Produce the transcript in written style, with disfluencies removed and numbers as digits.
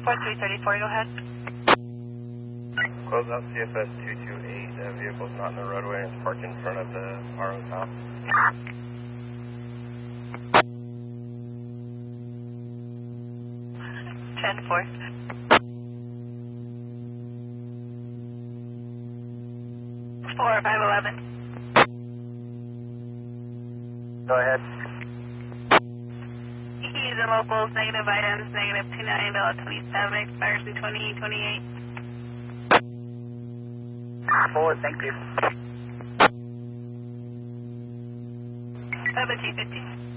334, go ahead. Close out CFS 228. That vehicle's not in the roadway and it's parked in front of the RO's house. 10-4. Four 511. Go ahead. He's in locals, negative items, negative 29.27, expires in 2028. Forward, thank you. 1750.